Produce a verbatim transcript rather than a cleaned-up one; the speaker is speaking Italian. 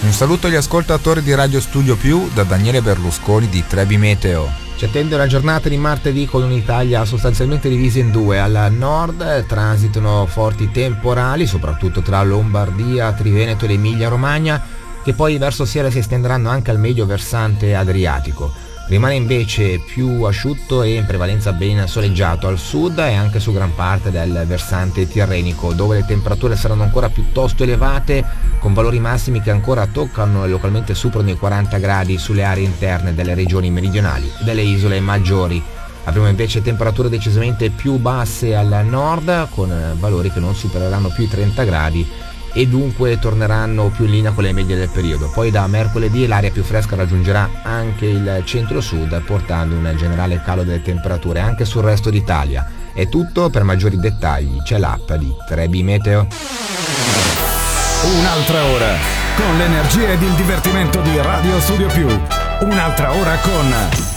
Un saluto agli ascoltatori di Radio Studio Più da Daniele Berlusconi di Trebi Meteo. Ci attende una giornata di martedì con un'Italia sostanzialmente divisa in due. Al nord transitano forti temporali, soprattutto tra Lombardia, Triveneto ed Emilia Romagna, che poi verso sera si estenderanno anche al medio versante adriatico. Rimane invece più asciutto e in prevalenza ben soleggiato al sud e anche su gran parte del versante tirrenico, dove le temperature saranno ancora piuttosto elevate, con valori massimi che ancora toccano e localmente superano i quaranta gradi sulle aree interne delle regioni meridionali e delle isole maggiori. Avremo invece temperature decisamente più basse al nord, con valori che non supereranno più i trenta gradi e dunque torneranno più in linea con le medie del periodo. Poi da mercoledì l'aria più fresca raggiungerà anche il centro-sud, portando un generale calo delle temperature anche sul resto d'Italia. È tutto, per maggiori dettagli c'è l'app di Trebi Meteo. Un'altra ora con l'energia ed il divertimento di Radio Studio Più. Un'altra ora con